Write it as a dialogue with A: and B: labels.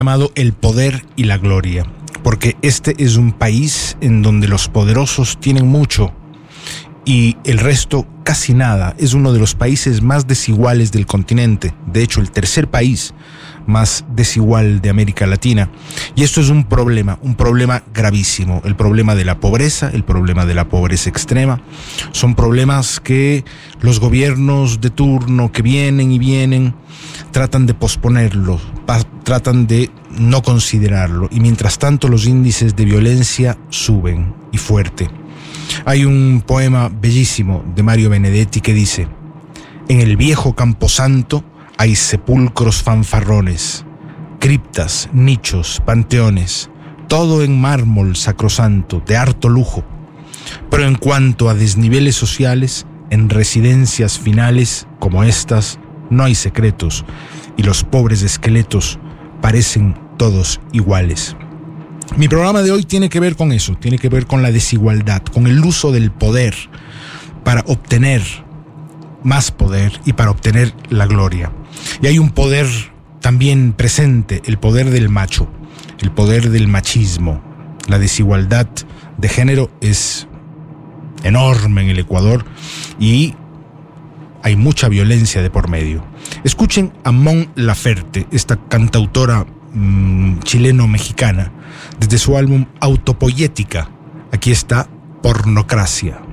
A: llamado El poder y la gloria, porque este es un país en donde los poderosos tienen mucho y el resto casi nada. Es uno de los países más desiguales del continente, de hecho el tercer país más desigual de América Latina. Y esto es un problema gravísimo, el problema de la pobreza, el problema de la pobreza extrema. Son problemas que los gobiernos de turno que vienen y vienen tratan de posponerlo, tratan de no considerarlo, y mientras tanto los índices de violencia suben y fuerte. Hay un poema bellísimo de Mario Benedetti que dice: en el viejo camposanto hay sepulcros fanfarrones, criptas, nichos, panteones, todo en mármol sacrosanto, de harto lujo. Pero en cuanto a desniveles sociales, en residencias finales como estas no hay secretos, y los pobres esqueletos parecen todos iguales. Mi programa de hoy tiene que ver con eso, tiene que ver con la desigualdad, con el uso del poder para obtener más poder y para obtener la gloria. Y hay un poder también presente, el poder del macho, el poder del machismo. La desigualdad de género es enorme en el Ecuador y hay mucha violencia de por medio. Escuchen a Mon Laferte, esta cantautora chileno-mexicana, desde su álbum Autopoyética. Aquí está Pornocracia.